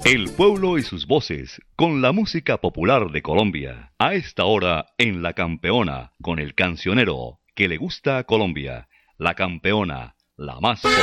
El pueblo y sus voces, con la música popular de Colombia. A esta hora en La Campeona, con el cancionero que le gusta a Colombia. La Campeona, la más